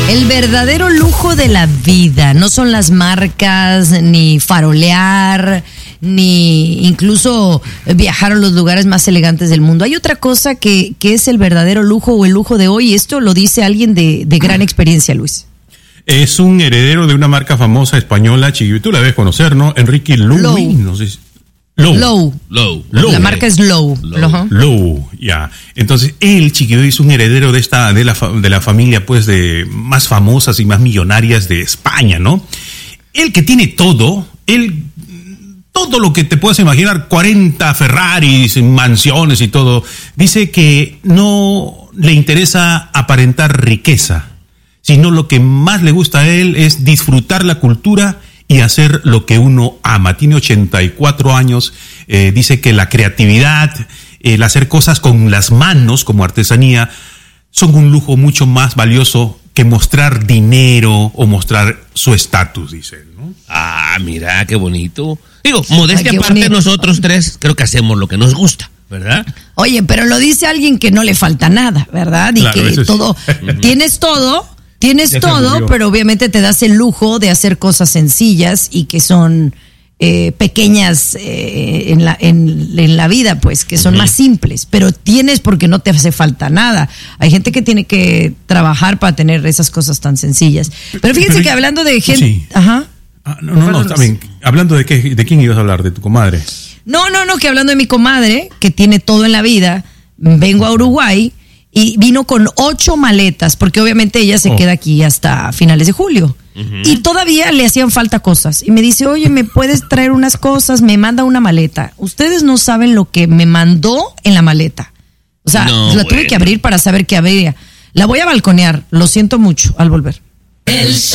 El verdadero lujo de la vida no son las marcas, ni farolear, ni incluso viajar a los lugares más elegantes del mundo. Hay otra cosa que es el verdadero lujo o el lujo de hoy. Esto lo dice alguien de gran experiencia, Luis. Es un heredero de una marca famosa española, Chiqui, tú la debes conocer, ¿no? Enrique Lowe. No sé si... Lowe. La marca es Lowe. Lowe, ya. Entonces, él, Chiquillo, es un heredero de la familia, pues, de más famosas y más millonarias de España, ¿no? Él que tiene todo lo que te puedas imaginar, 40 Ferraris, mansiones y todo, dice que no le interesa aparentar riqueza, sino lo que más le gusta a él es disfrutar la cultura y hacer lo que uno ama. Tiene 84 años, dice que la creatividad, el hacer cosas con las manos como artesanía, son un lujo mucho más valioso que mostrar dinero o mostrar su estatus, dice él, ¿no? Ah, mira, qué bonito. Digo, modestia aparte, nosotros tres creo que hacemos lo que nos gusta, ¿verdad? Oye, pero lo dice alguien que no le falta nada, ¿verdad? Y claro, que todo, tienes todo, pero obviamente te das el lujo de hacer cosas sencillas y que son pequeñas en la vida, pues, que son más simples, pero tienes porque no te hace falta nada. Hay gente que tiene que trabajar para tener esas cosas tan sencillas. Pero fíjense que hablando de gente... Sí. Ajá. No, está bien. Hablando de quién ibas a hablar, de tu comadre. No, que hablando de mi comadre, que tiene todo en la vida, vengo a Uruguay y vino con 8 maletas, porque obviamente ella se queda aquí hasta finales de julio. Y todavía le hacían falta cosas. Y me dice, oye, ¿me puedes traer unas cosas? Me manda una maleta. Ustedes no saben lo que me mandó en la maleta. O sea, tuve que abrir para saber qué había. La voy a balconear. Lo siento mucho al volver. El show